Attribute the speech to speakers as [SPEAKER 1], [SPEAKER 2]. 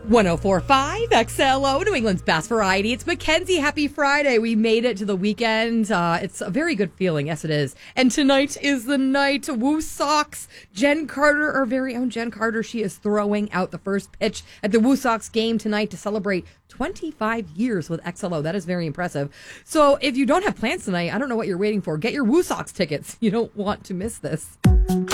[SPEAKER 1] 104.5 XLO, New England's best variety. It's Mackenzie. Happy Friday. We made it to the weekend. It's a very good feeling. Yes, it is. And tonight is the night. Woo Sox. Jen Carter, our very own Jen Carter, she is throwing out the first pitch at the Woo Sox game tonight to celebrate 25 years with XLO. That is very impressive. So if you don't have plans tonight, I don't know what you're waiting for. Get your Woo Sox tickets. You don't want to miss this.